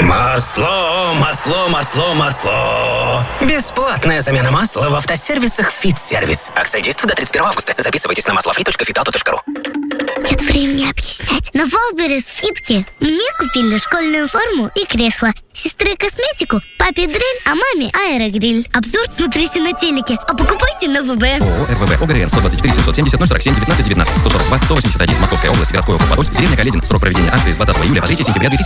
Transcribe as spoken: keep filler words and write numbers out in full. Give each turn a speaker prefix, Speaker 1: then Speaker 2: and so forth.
Speaker 1: Масло, масло, масло, масло. Бесплатная замена масла в автосервисах «Фит-сервис». Акция действует до тридцать первого августа. Записывайтесь на маслофри точка фитауто точка ру.
Speaker 2: Нет времени объяснять. На Валбере скидки. Мне купили школьную форму и кресло. Сестре косметику, папе дрель, а маме аэрогриль. Обзор смотрите на телеке, а покупайте на ВБ.
Speaker 3: ООО РВВ ОГРН сто двадцать четыре семьсот семьдесят ноль сорок семь девятнадцать девятнадцать сто сорок два сто восемьдесят один Московская область, городской округ Подольск, деревня Каледин. Срок проведения акции с двадцатого июля по третьего сентября две тысячи